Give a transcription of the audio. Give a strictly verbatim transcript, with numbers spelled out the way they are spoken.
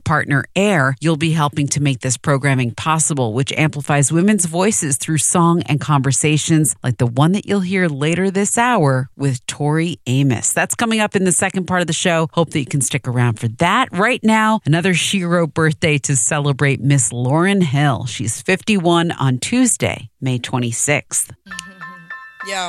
partner, AIR, you'll be helping to make this programming possible, which amplifies women's voices through song and conversations like the one that you'll hear later this hour with Tori Amos. That's coming up in the second part of the show. Hope that you can stick around for that. Right now, another Shiro birthday to celebrate, Miss Lauryn Hill. She's fifty-one on Tuesday, May twenty-sixth. Yo.